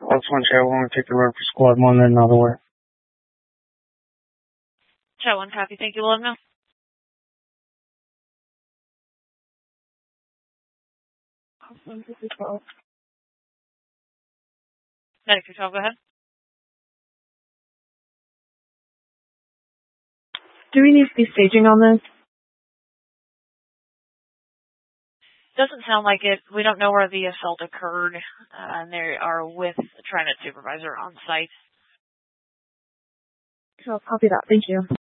Let's one chat one, take the road for squad one, then another way. Chat one, copy. Thank you. We'll let him know. Medic 212, go ahead. Do we need to be staging on this? Doesn't sound like it. We don't know where the assault occurred, and they are with the TriNet supervisor on site. So I'll copy that. Thank you.